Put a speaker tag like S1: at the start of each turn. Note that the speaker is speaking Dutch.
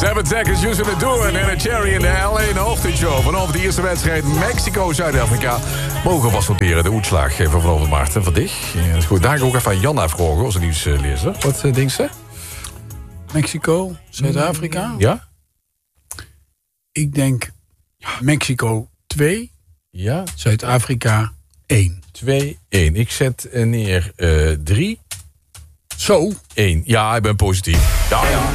S1: 7 seconds using to do it. En een Cherry in de L1 hoogtenshow. Vanaf de eerste wedstrijd Mexico-Zuid-Afrika. Mogen we noteren de uitslag van vanavond, Maarten. Van dich. Ja, dat is goed. Daar ga ik ook even aan Jan vragen, als een nieuwslezer. Wat denkt ze?
S2: Mexico, Zuid-Afrika?
S1: Ja?
S2: Ik denk Mexico 2,
S1: Ja.
S2: Zuid-Afrika 1.
S1: 2-1. Ik zet neer 3.
S2: Zo?
S1: 1. Ja, ik ben positief. Ja.